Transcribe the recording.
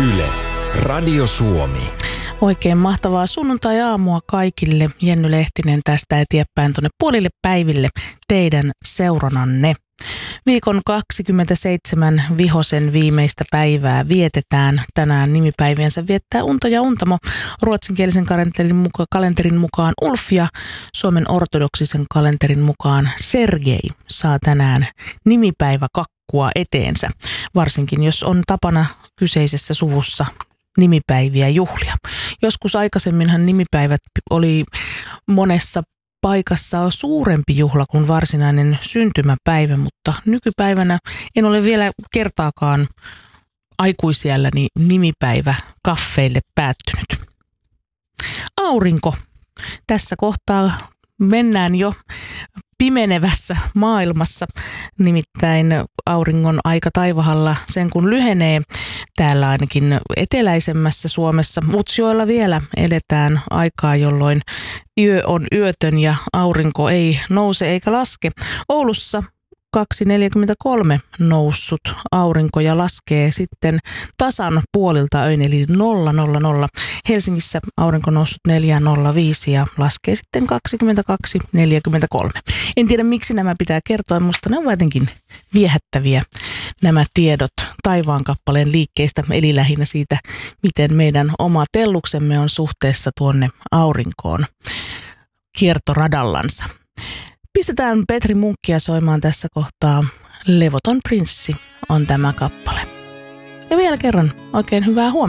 Yle, Radio Suomi. Oikein mahtavaa sunnuntai-aamua kaikille. Jenny Lehtinen tästä eteenpäin tuonne puolille päiville teidän seurananne. Viikon 27 vihosen viimeistä päivää vietetään. Tänään nimipäiviänsä viettää Unto ja Untamo. Ruotsinkielisen kalenterin mukaan Ulf ja Suomen ortodoksisen kalenterin mukaan Sergei saa tänään nimipäiväkakkua eteensä. Varsinkin jos on tapana kyseisessä suvussa nimipäiviä juhlia. Joskus aikaisemminhan nimipäivät oli monessa paikassa suurempi juhla kuin varsinainen syntymäpäivä, mutta nykypäivänä en ole vielä kertaakaan aikuisiälläni nimipäivä kaffeille päättynyt. Aurinko. Tässä kohtaa mennään jo pimenevässä maailmassa, nimittäin auringon aika taivahalla sen kun lyhenee. Täällä ainakin eteläisemmässä Suomessa Utsjoella vielä eletään aikaa, jolloin yö on yötön ja aurinko ei nouse eikä laske. Oulussa 2.43 noussut aurinko ja laskee sitten tasan puolilta öin, eli 000. Helsingissä aurinko noussut 4.05 ja laskee sitten 22.43. En tiedä miksi nämä pitää kertoa, mutta ne ovat jotenkin viehättäviä nämä tiedot taivaankappaleen liikkeistä, eli lähinnä siitä, miten meidän oma telluksemme on suhteessa tuonne aurinkoon kiertoradallansa. Pistetään Petri Munkkia soimaan tässä kohtaa. Levoton prinssi on tämä kappale. Ja vielä kerran oikein hyvää huomenta.